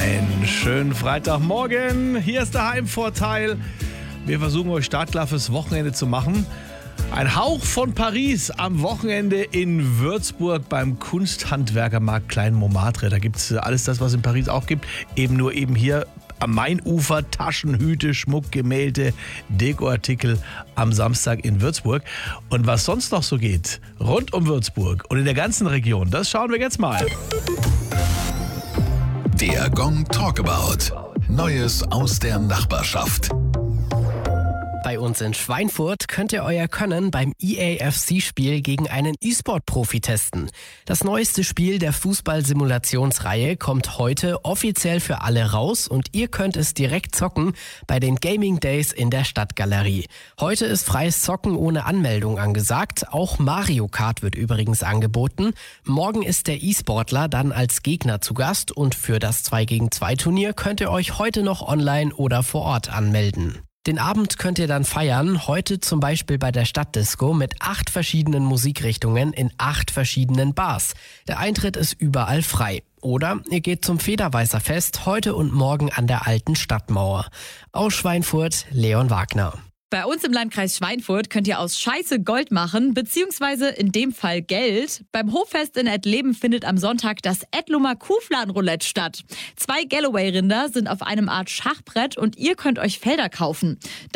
Einen schönen Freitagmorgen. Hier ist der Heimvorteil. Wir versuchen euch startklar fürs Wochenende zu machen. Ein Hauch von Paris am Wochenende in Würzburg beim Kunsthandwerkermarkt Klein Montmartre. Da gibt es alles das, was es in Paris auch gibt. Eben hier am Mainufer, Taschenhüte, Schmuck, Gemälde, Dekoartikel am Samstag in Würzburg. Und was sonst noch so geht rund um Würzburg und in der ganzen Region, das schauen wir jetzt mal. Der Gong Talkabout. Neues aus der Nachbarschaft. Bei uns in Schweinfurt könnt ihr euer Können beim EAFC-Spiel gegen einen E-Sport-Profi testen. Das neueste Spiel der Fußball-Simulationsreihe kommt heute offiziell für alle raus und ihr könnt es direkt zocken bei den Gaming Days in der Stadtgalerie. Heute ist freies Zocken ohne Anmeldung angesagt. Auch Mario Kart wird übrigens angeboten. Morgen ist der E-Sportler dann als Gegner zu Gast und für das 2-gegen-2-Turnier könnt ihr euch heute noch online oder vor Ort anmelden. Den Abend könnt ihr dann feiern, heute zum Beispiel bei der Stadtdisco mit 8 verschiedenen Musikrichtungen in 8 verschiedenen Bars. Der Eintritt ist überall frei. Oder ihr geht zum Federweißerfest heute und morgen an der alten Stadtmauer. Aus Schweinfurt, Leon Wagner. Bei uns im Landkreis Schweinfurt könnt ihr aus Scheiße Gold machen, beziehungsweise in dem Fall Geld. Beim Hoffest in Ettleben findet am Sonntag das Ettlumer Kuhfladenroulette statt. 2 Galloway-Rinder sind auf einem Art Schachbrett und ihr könnt euch Felder kaufen.